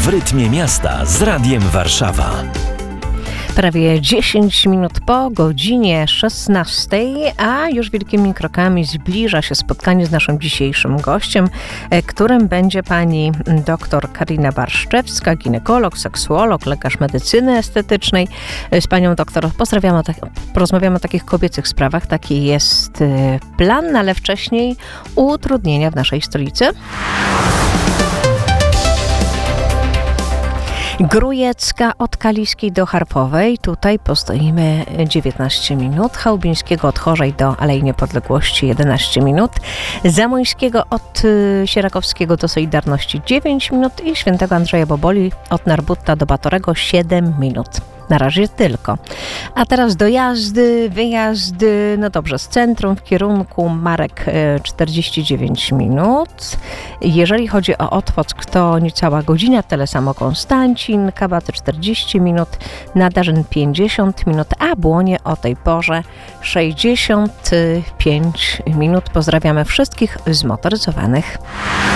W rytmie miasta z Radiem Warszawa. Prawie 10 minut po godzinie 16, a już wielkimi krokami zbliża się spotkanie z naszym dzisiejszym gościem, którym będzie pani dr Karina Barszczewska, ginekolog, seksuolog, lekarz medycyny estetycznej. Z panią doktor porozmawiamy o takich kobiecych sprawach. Taki jest plan, ale wcześniej utrudnienia w naszej stolicy. Grójecka od Kaliskiej do Harpowej. Tutaj postoimy 19 minut. Chałubińskiego od Chorzej do Alei Niepodległości 11 minut. Zamońskiego od Sierakowskiego do Solidarności 9 minut i Świętego Andrzeja Boboli od Narbutta do Batorego 7 minut. Na razie tylko. A teraz dojazdy, wyjazdy, no dobrze, z centrum w kierunku Marek 49 minut. Jeżeli chodzi o Otwock, to niecała godzina, tyle samo Konstancin, Kabaty 40 minut, Nadarzyn 50 minut, a Błonie o tej porze 65 minut. Pozdrawiamy wszystkich zmotoryzowanych.